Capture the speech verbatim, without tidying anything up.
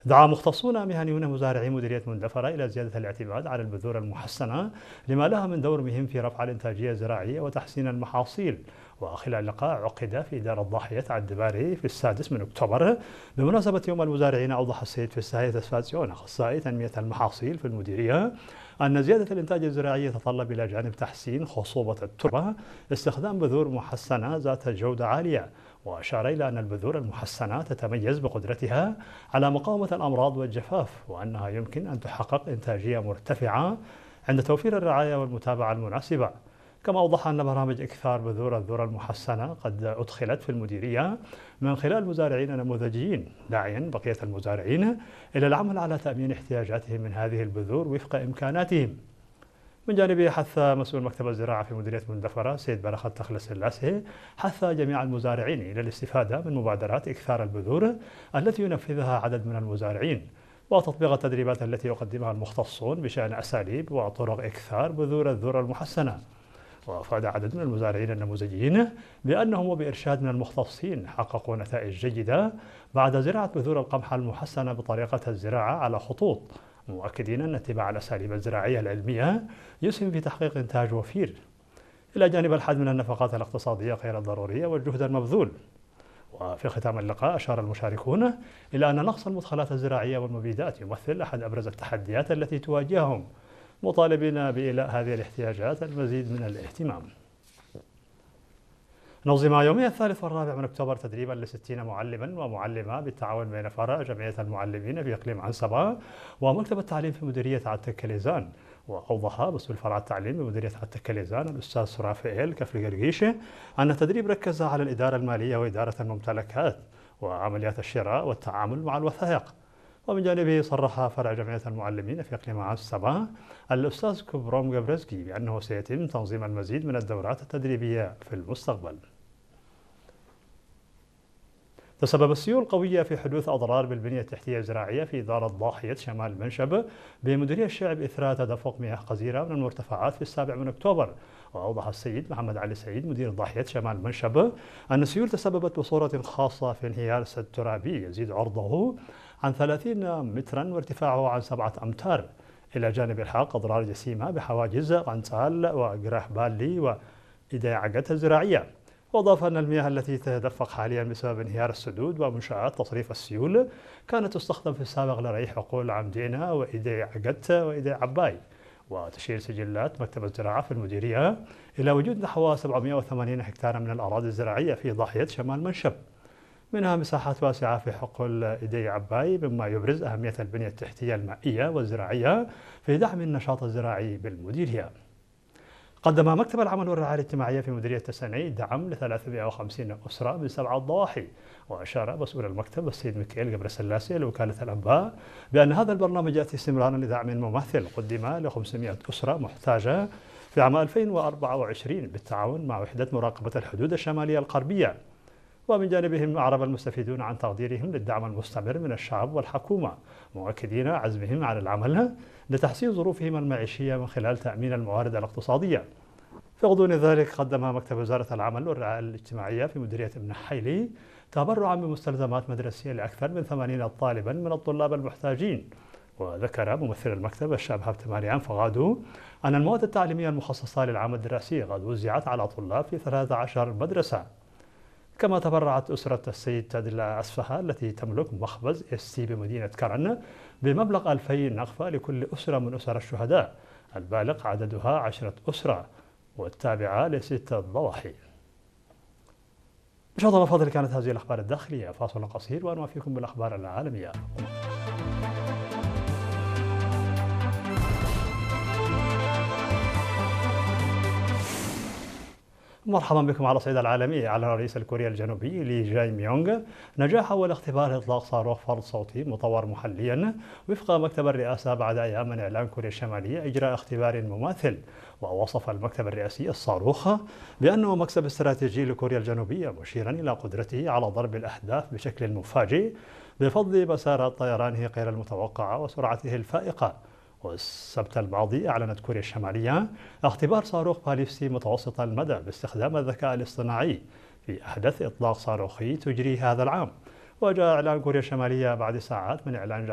دعا مختصون مهنيون مزارعي مديرية مندفرة إلى زيادة الاعتماد على البذور المحسنة لما لها من دور مهم في رفع الإنتاجية الزراعية وتحسين المحاصيل. وخلال لقاء عقد في دار الضاحية الدباري في السادس من أكتوبر بمناسبة يوم المزارعين، أوضح السيد فساهية تسفاسيون أخصائي تنمية المحاصيل في المديرية أن زيادة الإنتاج الزراعي يتطلب إلى جانب تحسين خصوبة التربة استخدام بذور محسنة ذات جودة عالية. وأشار إلى أن البذور المحسنة تتميز بقدرتها على مقاومة الأمراض والجفاف، وأنها يمكن أن تحقق إنتاجية مرتفعة عند توفير الرعاية والمتابعة المناسبة. كما أوضح أن برامج إكثار بذور الذرة المحسنة قد أدخلت في المديرية من خلال مزارعين نموذجيين، داعيا بقية المزارعين إلى العمل على تأمين احتياجاتهم من هذه البذور وفق إمكاناتهم. من جانبه حث مسؤول مكتب الزراعة في مديرية مندفرة سيد برخت تخلص اللاسه حث جميع المزارعين إلى الاستفادة من مبادرات إكثار البذور التي ينفذها عدد من المزارعين، وتطبيق التدريبات التي يقدمها المختصون بشأن أساليب وطرق إكثار بذور الذرة المحسنة. وأفاد عدد من المزارعين النموذجيين بأنهم وبإرشاد من المختصين حققوا نتائج جيدة بعد زراعة بذور القمح المحسنة بطريقة الزراعة على خطوط، مؤكدين أن اتباع الأساليب الزراعية العلمية يسهم في تحقيق إنتاج وفير، إلى جانب الحد من النفقات الاقتصادية غير الضرورية والجهد المبذول. وفي ختام اللقاء أشار المشاركون إلى أن نقص المدخلات الزراعية والمبيدات يمثل أحد أبرز التحديات التي تواجههم، مطالبين بإيلاء هذه الاحتياجات المزيد من الاهتمام. نظم يومي الثالث والرابع من أكتوبر تدريبا لستين معلما ومعلمة بالتعاون بين فرع جمعية المعلمين في إقليم عنصبة ومكتب التعليم في مديرية عتكليزان. وأوضح مسؤول فرع التعليم بمديرية عتكليزان الأستاذ سرافائيل كفل قرقيشة أن التدريب ركز على الإدارة المالية وإدارة الممتلكات وعمليات الشراء والتعامل مع الوثائق. ومن جانبه صرح فرع جمعية المعلمين في إقليم عنصبة الأستاذ كوبروم جبرزكي بأنه سيتم تنظيم المزيد من الدورات التدريبية في المستقبل. تسبب السيول القوية في حدوث أضرار بالبنية التحتية الزراعية في دار الضاحية شمال منشب بمديرية الشعب إثر تدفق مياه غزيرة من المرتفعات في السابع من أكتوبر. وأوضح السيد محمد علي سعيد مدير ضاحية شمال منشب أن السيول تسببت بصورة خاصة في انهيار سد ترابي يزيد عرضه عن ثلاثين مترا وارتفاعه عن سبعة أمتار، إلى جانب إلحاق أضرار جسيمة بحواجز قنصال وقراح بالي وإيداعقة الزراعية. وأضاف أن المياه التي تتدفق حاليا بسبب انهيار السدود ومنشآت تصريف السيول كانت تستخدم في السابق لري حقول عمدينة وإيدي عقدت وإيدي عباي. وتشير سجلات مكتب الزراعة في المديرية إلى وجود نحو سبعمائة وثمانين هكتارا من الأراضي الزراعية في ضاحية شمال منشب، منها مساحات واسعة في حقول إيدي عباي، مما يبرز أهمية البنية التحتية المائية والزراعية في دعم النشاط الزراعي بالمديرية. قدم مكتب العمل والرعاية الاجتماعية في مديرية تسني دعم ل ثلاثمائة وخمسين أسرة من سبع ضواحي. وأشار مسؤول المكتب السيد ميكائيل قبر سلاسي لوكالة الأنباء بأن هذا البرنامج يأتي استمرارا لدعم مماثل قدم ل خمسمائة أسرة محتاجة في عام ألفين وأربعة وعشرين بالتعاون مع وحدة مراقبة الحدود الشمالية الغربية. ومن جانبهم أعرب المستفيدون عن تقديرهم للدعم المستمر من الشعب والحكومة، مؤكدين عزمهم على العمل لتحسين ظروفهم المعيشية من خلال تأمين الموارد الاقتصادية. في غضون ذلك قدم مكتب وزارة العمل والرعاية الاجتماعية في مديرية ابن حيلي تبرعا بمستلزمات مدرسية لأكثر من ثمانين طالبا من الطلاب المحتاجين. وذكر ممثل المكتب الشاب هبت مريم فغادو أن المواد التعليمية المخصصة للعام الدراسي قد وزعت على طلاب في ثلاث عشرة مدرسة. كما تبرعت أسرة السيد تادلا أسفها التي تملك مخبز اس تي بمدينة كرن بمبلغ ألفين نغفة لكل أسرة من أسر الشهداء، البالغ عددها عشرة أسرة والتابعة لستة ضواحي. مشاهدينا الأفاضل، كانت هذه الأخبار الداخلية. فاصل قصير ونوافيكم بالأخبار العالمية. مرحبا بكم. على الصعيد العالمي، أعلن الرئيس الكوري الجنوبي لي جاي ميونغ نجاح أول اختبار إطلاق صاروخ فرد صوتي مطور محليا وفق مكتب الرئاسة بعد أيام من إعلان كوريا الشمالية إجراء اختبار مماثل. ووصف المكتب الرئاسي الصاروخ بأنه مكسب استراتيجي لكوريا الجنوبية، مشيرا إلى قدرته على ضرب الأهداف بشكل مفاجئ بفضل مسارات طيرانه غير المتوقعة وسرعته الفائقة. والسبت الماضي أعلنت كوريا الشمالية اختبار صاروخ باليستي متوسط المدى باستخدام الذكاء الاصطناعي في أحدث إطلاق صاروخي تجري هذا العام. وجاء إعلان كوريا الشمالية بعد ساعات من إعلان